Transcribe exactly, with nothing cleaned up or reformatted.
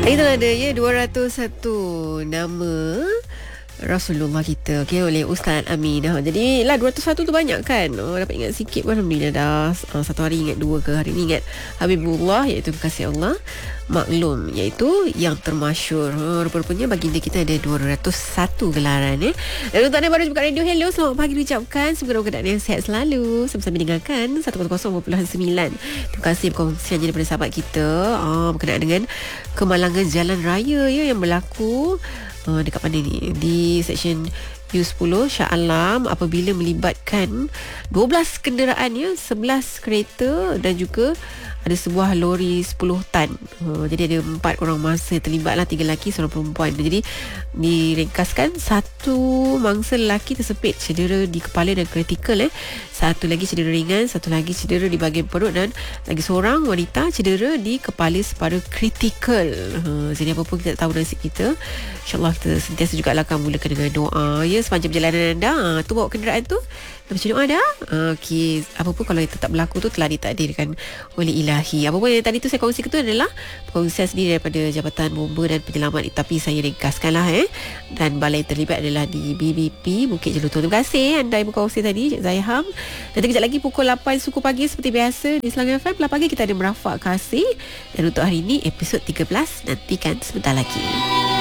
Itulah dia ya, dua ratus satu nama Rasulullah kita, okay, oleh Ustaz Amin. Ha, jadi lah dua ratus satu tu banyak kan. Oh, dapat ingat sikit pun Alhamdulillah dah. Uh, satu hari ingat dua ke, hari ni ingat Habibullah, iaitu kekasih Allah. Maklum, iaitu yang termasyur. Uh, rupa-rupanya baginda kita ada dua ratus satu gelaran eh. Dan untuk anda baru buka radio, hello, selamat pagi diucapkan. Semoga keadaan yang sihat selalu. Sama-sama dengarkan seratus koma sembilan. Terima kasih perkongsiannya daripada sahabat kita uh, berkenaan dengan kemalangan jalan raya ya yang berlaku Uh, dekat mana ni, di seksyen U sepuluh Shah Alam, apabila melibatkan dua belas kenderaan ya, sebelas kereta dan juga ada sebuah lori sepuluh tan. Uh, jadi ada empat orang mangsa terlibat lah, tiga lelaki seorang perempuan. Jadi diringkaskan, satu mangsa lelaki tersepit cedera di kepala dan kritikal eh. Satu lagi cedera ringan, satu lagi cedera di bahagian perut, dan lagi seorang wanita cedera di kepala separuh kritikal. Uh, jadi apa pun kita tahu nasib kita, InsyaAllah kita sentiasa juga lah akan mulakan dengan doa ya sepanjang perjalanan anda. Ha, tu bawa kenderaan tu dah baca doa dah. Ha, okey, apa pun kalau itu tak berlaku tu telah ditakdirkan oleh ilahi. Apa pun yang tadi tu saya kongsi itu adalah perkongsian sendiri daripada Jabatan Bomba dan Penyelamat, tapi saya ringkaskan lah eh. Dan balai terlibat adalah di B B P Bukit Jelutong. Terima kasih anda yang berkongsi tadi, Cik Zayham. Nanti kejap lagi pukul lapan suku pagi seperti biasa di Selangor F M. lapan pagi kita ada Merafak Kasih. Dan untuk hari ini episod tiga belas, nantikan sebentar lagi.